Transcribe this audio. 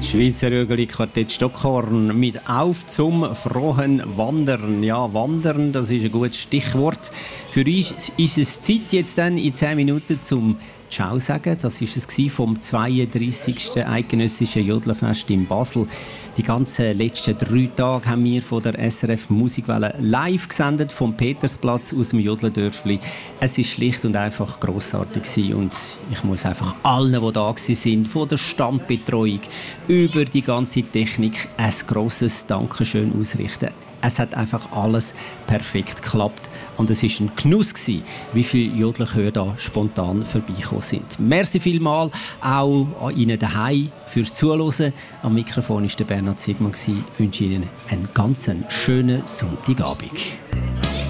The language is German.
Schweizer Rögeli-Quartett Stockhorn mit «Auf zum frohen Wandern». Ja, Wandern, das ist ein gutes Stichwort. Für uns ist es Zeit jetzt dann in 10 Minuten zum Ciao sagen. Das war es vom 32. Eidgenössischen Jodlerfest in Basel. Die ganzen letzten 3 Tage haben wir von der SRF Musikwelle live gesendet vom Petersplatz aus dem Jodlerdörfli. Es war schlicht und einfach grossartig gewesen. Und ich muss einfach allen, die da waren, von der Standbetreuung über die ganze Technik ein grosses Dankeschön ausrichten. Es hat einfach alles perfekt geklappt. Und es war ein Genuss, wie viele Jodlerchöre da spontan vorbeigekommen sind. Merci vielmals auch an Ihnen daheim fürs Zuhören. Am Mikrofon war der Bernhard Siegmann. Ich wünsche Ihnen einen ganz schönen Sonntagabend.